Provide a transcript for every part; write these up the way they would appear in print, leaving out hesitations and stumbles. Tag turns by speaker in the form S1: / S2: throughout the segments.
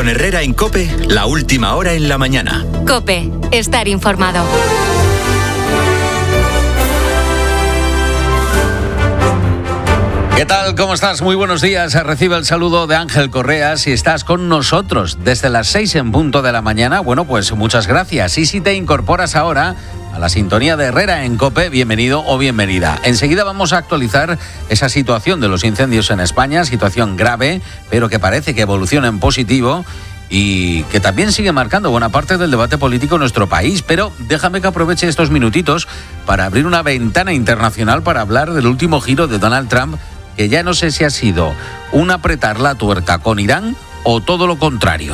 S1: Con Herrera en COPE, la última hora en la mañana.
S2: COPE, estar informado.
S3: ¿Qué tal? ¿Cómo estás? Muy buenos días. Recibe el saludo de Ángel Correa. Si estás con nosotros desde las 6 en punto de la mañana, bueno, pues muchas gracias. Y si te incorporas ahora a la sintonía de Herrera en COPE, bienvenido o bienvenida. Enseguida vamos a actualizar esa situación de los incendios en España, situación grave, pero que parece que evoluciona en positivo y que también sigue marcando buena parte del debate político en nuestro país. Pero déjame que aproveche estos minutitos para abrir una ventana internacional para hablar del último giro de Donald Trump, que ya no sé si ha sido un apretar la tuerca con Irán o todo lo contrario.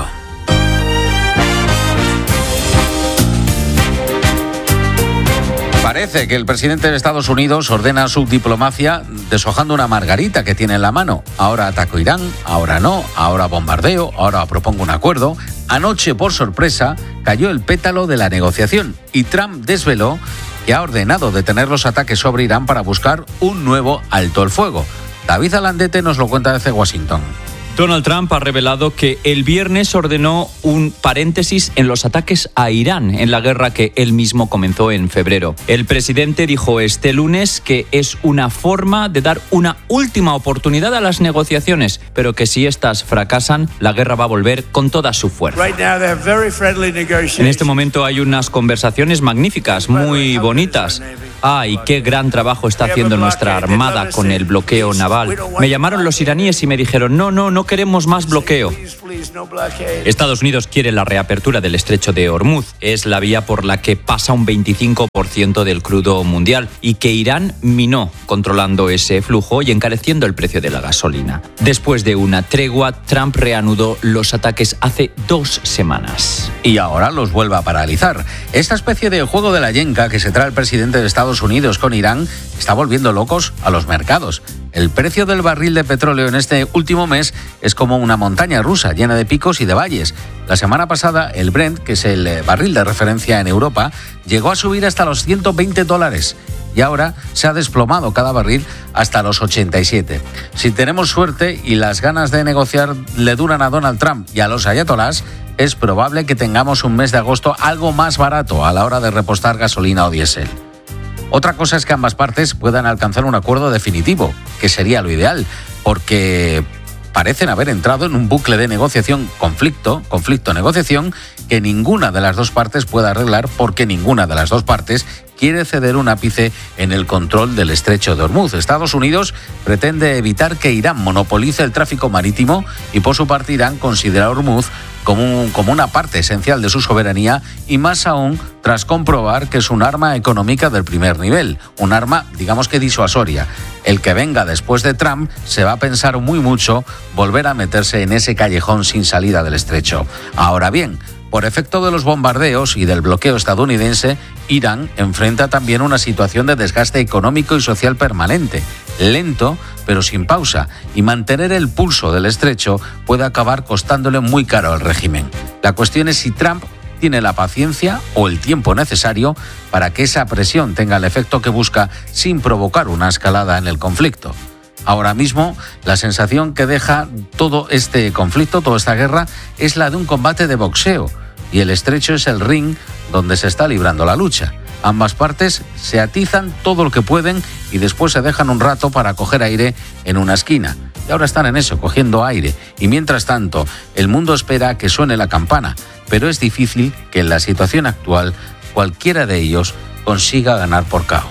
S3: Parece que el presidente de Estados Unidos ordena a su diplomacia deshojando una margarita que tiene en la mano. Ahora ataco Irán, ahora no, ahora bombardeo, ahora propongo un acuerdo. Anoche, por sorpresa, cayó el pétalo de la negociación y Trump desveló que ha ordenado detener los ataques sobre Irán para buscar un nuevo alto el fuego. David Alandete nos lo cuenta desde Washington.
S4: Donald Trump ha revelado que el viernes ordenó un paréntesis en los ataques a Irán en la guerra que él mismo comenzó en febrero. El presidente dijo este lunes que es una forma de dar una última oportunidad a las negociaciones, pero que si estas fracasan, la guerra va a volver con toda su fuerza. En este momento hay unas conversaciones magníficas, muy bonitas. Y qué gran trabajo está haciendo nuestra armada con el bloqueo naval. Me llamaron los iraníes y me dijeron, no queremos más bloqueo. Estados Unidos quiere la reapertura del estrecho de Hormuz. Es la vía por la que pasa un 25% del crudo mundial y que Irán minó controlando ese flujo y encareciendo el precio de la gasolina. Después de una tregua, Trump reanudó los ataques hace 2 semanas.
S3: Y ahora los vuelve a paralizar. Esta especie de juego de la yenca que se trae el presidente de Estados Unidos con Irán está volviendo locos a los mercados. El precio del barril de petróleo en este último mes es como una montaña rusa llena de picos y de valles. La semana pasada el Brent, que es el barril de referencia en Europa, llegó a subir hasta los $120 y ahora se ha desplomado cada barril hasta los 87. Si tenemos suerte y las ganas de negociar le duran a Donald Trump y a los ayatolás, es probable que tengamos un mes de agosto algo más barato a la hora de repostar gasolina o diésel. Otra cosa es que ambas partes puedan alcanzar un acuerdo definitivo, que sería lo ideal, porque parecen haber entrado en un bucle de negociación, conflicto-negociación, que ninguna de las dos partes puede arreglar porque ninguna de las dos partes quiere ceder un ápice en el control del estrecho de Hormuz. Estados Unidos pretende evitar que Irán monopolice el tráfico marítimo y por su parte Irán considera Hormuz como una parte esencial de su soberanía y más aún tras comprobar que es un arma económica del primer nivel, un arma, digamos que disuasoria. El que venga después de Trump se va a pensar muy mucho volver a meterse en ese callejón sin salida del estrecho. Ahora bien, por efecto de los bombardeos y del bloqueo estadounidense, Irán enfrenta también una situación de desgaste económico y social permanente, lento pero sin pausa, y mantener el pulso del estrecho puede acabar costándole muy caro al régimen. La cuestión es si Trump tiene la paciencia o el tiempo necesario para que esa presión tenga el efecto que busca sin provocar una escalada en el conflicto. Ahora mismo, la sensación que deja todo este conflicto, toda esta guerra, es la de un combate de boxeo, y el estrecho es el ring donde se está librando la lucha. Ambas partes se atizan todo lo que pueden y después se dejan un rato para coger aire en una esquina. Y ahora están en eso, cogiendo aire. Y mientras tanto, el mundo espera que suene la campana, pero es difícil que en la situación actual cualquiera de ellos consiga ganar por KO.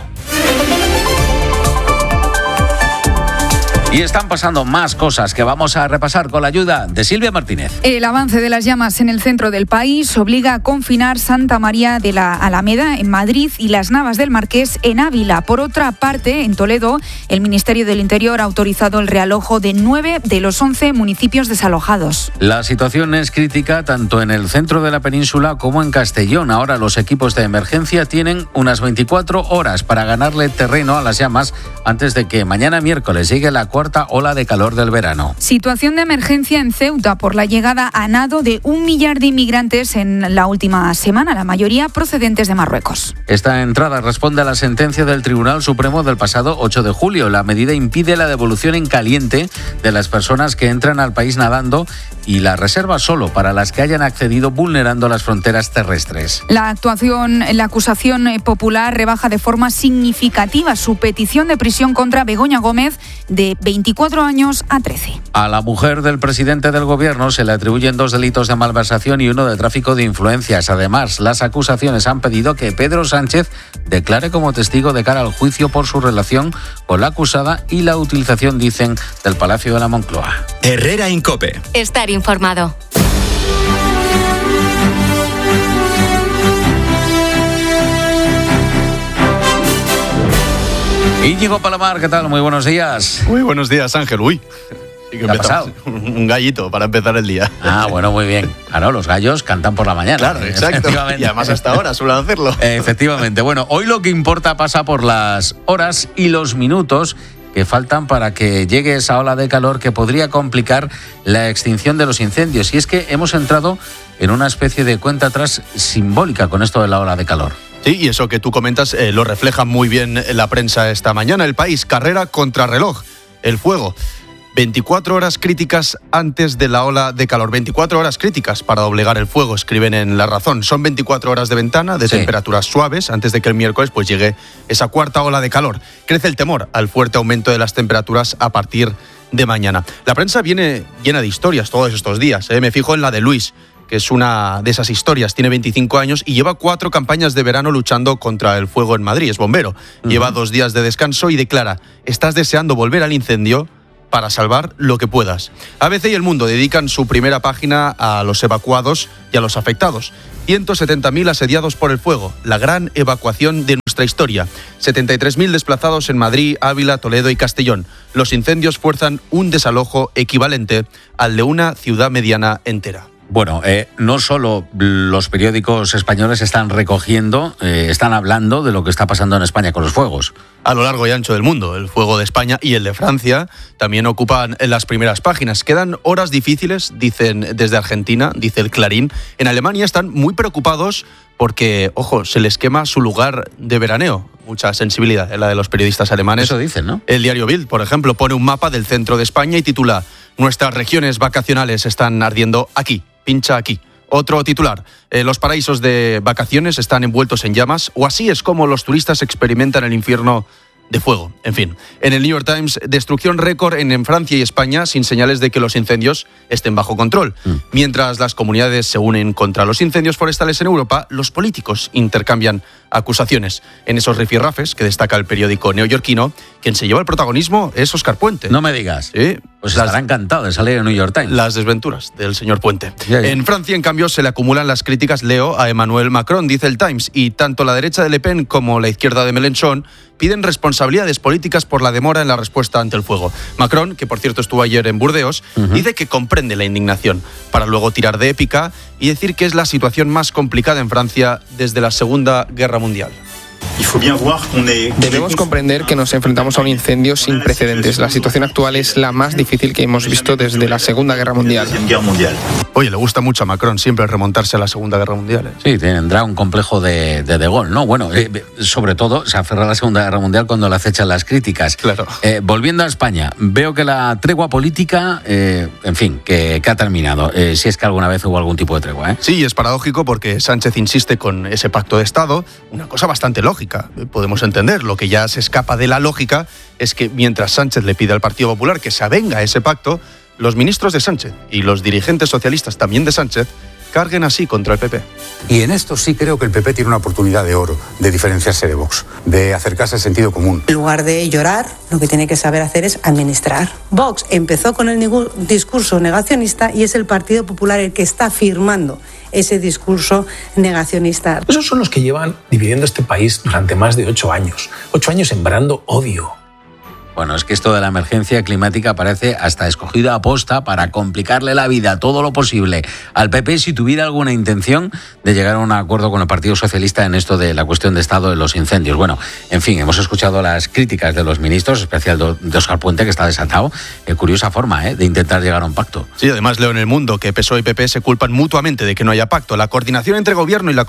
S3: Y están pasando más cosas que vamos a repasar con la ayuda de Silvia Martínez.
S5: El avance de las llamas en el centro del país obliga a confinar Santa María de la Alameda en Madrid y Las Navas del Marqués en Ávila. Por otra parte, en Toledo, el Ministerio del Interior ha autorizado el realojo de 9 de los 11 municipios desalojados.
S3: La situación es crítica tanto en el centro de la península como en Castellón. Ahora los equipos de emergencia tienen unas 24 horas para ganarle terreno a las llamas antes de que mañana miércoles llegue la cuarta cuarta ola de calor del verano.
S5: Situación de emergencia en Ceuta por la llegada a nado de 1 millar de inmigrantes en la última semana, la mayoría procedentes de Marruecos.
S3: Esta entrada responde a la sentencia del Tribunal Supremo del pasado 8 de julio. La medida impide la devolución en caliente de las personas que entran al país nadando y la reserva solo para las que hayan accedido vulnerando las fronteras terrestres.
S5: La acusación popular rebaja de forma significativa su petición de prisión contra Begoña Gómez de 24 años a 13.
S3: A la mujer del presidente del gobierno se le atribuyen 2 delitos de malversación y 1 de tráfico de influencias. Además, las acusaciones han pedido que Pedro Sánchez declare como testigo de cara al juicio por su relación con la acusada y la utilización, dicen, del Palacio de la Moncloa.
S1: Herrera en COPE.
S2: Estar informado.
S3: Íñigo Palomar, ¿qué tal? Muy buenos días.
S6: Muy buenos días, Ángel. Uy, sí que
S3: ¿Qué ha pasado?
S6: Un gallito para empezar el día.
S3: Ah, bueno, muy bien. Claro, los gallos cantan por la mañana.
S6: Claro, exacto. Y además hasta ahora suelen hacerlo.
S3: Efectivamente. Bueno, hoy lo que importa pasa por las horas y los minutos que faltan para que llegue esa ola de calor que podría complicar la extinción de los incendios. Y es que hemos entrado en una especie de cuenta atrás simbólica con esto de la ola de calor.
S6: Sí, y eso que tú comentas lo refleja muy bien la prensa esta mañana. El País, carrera contra reloj, el fuego. 24 horas críticas antes de la ola de calor. 24 horas críticas para doblegar el fuego, escriben en La Razón. Son 24 horas de ventana de temperaturas suaves antes de que el miércoles pues llegue esa cuarta ola de calor. Crece el temor al fuerte aumento de las temperaturas a partir de mañana. La prensa viene llena de historias todos estos días. Me fijo en la de Luis, que es una de esas historias. Tiene 25 años y lleva 4 campañas de verano luchando contra el fuego en Madrid. Es bombero. Lleva 2 días de descanso y declara: ¿estás deseando volver al incendio? Para salvar lo que puedas. ABC y El Mundo dedican su primera página a los evacuados y a los afectados. 170.000 asediados por el fuego, la gran evacuación de nuestra historia. 73.000 desplazados en Madrid, Ávila, Toledo y Castellón. Los incendios fuerzan un desalojo equivalente al de una ciudad mediana entera.
S3: Bueno, no solo los periódicos españoles están recogiendo, están hablando de lo que está pasando en España con los fuegos.
S6: A lo largo y ancho del mundo, el fuego de España y el de Francia también ocupan en las primeras páginas. Quedan horas difíciles, dicen desde Argentina, dice el Clarín. En Alemania están muy preocupados porque, ojo, se les quema su lugar de veraneo. Mucha sensibilidad en la de los periodistas alemanes.
S3: Eso dicen, ¿no?
S6: El diario Bild, por ejemplo, pone un mapa del centro de España y titula: nuestras regiones vacacionales están ardiendo aquí. Pincha aquí. Otro titular: los paraísos de vacaciones están envueltos en llamas, o así es como los turistas experimentan el infierno de fuego. En fin, en el New York Times, destrucción récord en Francia y España sin señales de que los incendios estén bajo control. Mientras las comunidades se unen contra los incendios forestales en Europa, los políticos intercambian acusaciones. En esos rifirrafes que destaca el periódico neoyorquino, quien se lleva el protagonismo es Óscar Puente.
S3: No me digas.
S6: Sí.
S3: Pues estará encantado de salir en New York Times.
S6: Las desventuras del señor Puente.
S3: Ya.
S6: En Francia, en cambio, se le acumulan las críticas, leo, a Emmanuel Macron, dice el Times, y tanto la derecha de Le Pen como la izquierda de Mélenchon piden responsabilidades políticas por la demora en la respuesta ante el fuego. Macron, que por cierto estuvo ayer en Burdeos, dice que comprende la indignación, para luego tirar de épica y decir que es la situación más complicada en Francia desde la Segunda Guerra Mundial.
S7: Debemos comprender que nos enfrentamos a un incendio sin precedentes. La situación actual es la más difícil que hemos visto desde la Segunda Guerra Mundial.
S6: Oye, le gusta mucho a Macron siempre remontarse a la Segunda Guerra Mundial.
S3: Sí, tendrá un complejo de Gaulle, ¿no? Bueno, sobre todo se aferra a la Segunda Guerra Mundial cuando le acechan las críticas.
S6: Claro.
S3: Volviendo a España, veo que la tregua política, en fin, que ha terminado. Si es que alguna vez hubo algún tipo de tregua, ¿eh?
S6: Sí, es paradójico porque Sánchez insiste con ese pacto de Estado, una cosa bastante lógica. Podemos entender. Lo que ya se escapa de la lógica es que mientras Sánchez le pide al Partido Popular que se avenga a ese pacto, los ministros de Sánchez y los dirigentes socialistas también de Sánchez carguen así contra el PP.
S8: Y en esto sí creo que el PP tiene una oportunidad de oro de diferenciarse de Vox, de acercarse al sentido común.
S9: En lugar de llorar, lo que tiene que saber hacer es administrar. Vox empezó con el discurso negacionista y es el Partido Popular el que está firmando ese discurso negacionista.
S10: Esos son los que llevan dividiendo este país durante más de 8 años. 8 años sembrando odio.
S3: Bueno, es que esto de la emergencia climática parece hasta escogido a posta para complicarle la vida todo lo posible al PP si tuviera alguna intención de llegar a un acuerdo con el Partido Socialista en esto de la cuestión de estado de los incendios. Bueno, en fin, hemos escuchado las críticas de los ministros, en especial de Óscar Puente, que está desatado. Curiosa forma de intentar llegar a un pacto.
S6: Sí, además leo en El Mundo que PSOE y PP se culpan mutuamente de que no haya pacto. La coordinación entre gobierno y las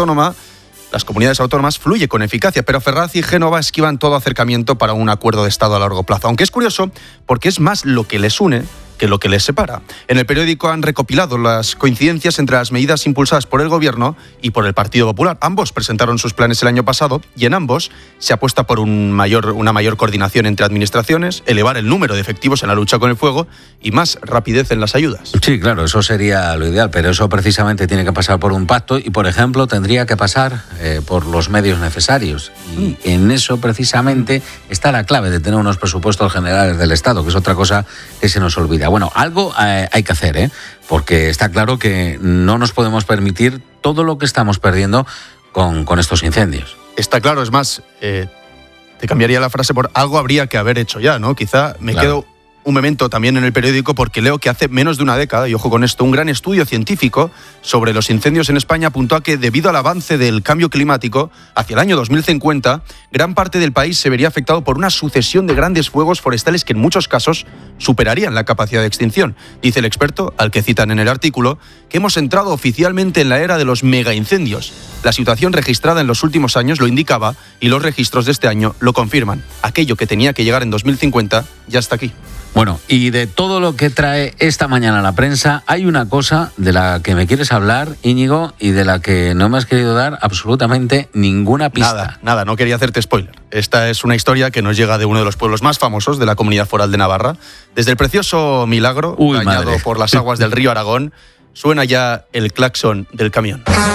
S6: comunidades autónomas fluye con eficacia, pero Ferraz y Génova esquivan todo acercamiento para un acuerdo de Estado a largo plazo. Aunque es curioso, porque es más lo que les une que lo que les separa. En El Periódico han recopilado las coincidencias entre las medidas impulsadas por el Gobierno y por el Partido Popular. Ambos presentaron sus planes el año pasado y en ambos se apuesta por una mayor coordinación entre administraciones, elevar el número de efectivos en la lucha con el fuego y más rapidez en las ayudas.
S3: Sí, claro, eso sería lo ideal, pero eso precisamente tiene que pasar por un pacto y, por ejemplo, tendría que pasar por los medios necesarios. Y en eso precisamente está la clave de tener unos presupuestos generales del Estado, que es otra cosa que se nos olvida. Bueno, algo hay que hacer, porque está claro que no nos podemos permitir todo lo que estamos perdiendo con estos incendios.
S6: Está claro, es más, te cambiaría la frase por algo habría que haber hecho ya, ¿no? Quizá me quedo un memento también en El Periódico porque leo que hace menos de una década, y ojo con esto, un gran estudio científico sobre los incendios en España apuntó a que debido al avance del cambio climático, hacia el año 2050, gran parte del país se vería afectado por una sucesión de grandes fuegos forestales que en muchos casos superarían la capacidad de extinción. Dice el experto, al que citan en el artículo, que hemos entrado oficialmente en la era de los megaincendios. La situación registrada en los últimos años lo indicaba y los registros de este año lo confirman. Aquello que tenía que llegar en 2050 ya está aquí.
S3: Bueno, y de todo lo que trae esta mañana la prensa, hay una cosa de la que me quieres hablar, Íñigo, y de la que no me has querido dar absolutamente ninguna pista.
S6: Nada, no quería hacerte spoiler. Esta es una historia que nos llega de uno de los pueblos más famosos de la Comunidad Foral de Navarra. Desde el precioso Milagro, bañado por las aguas del río Aragón, suena ya el claxon del camión.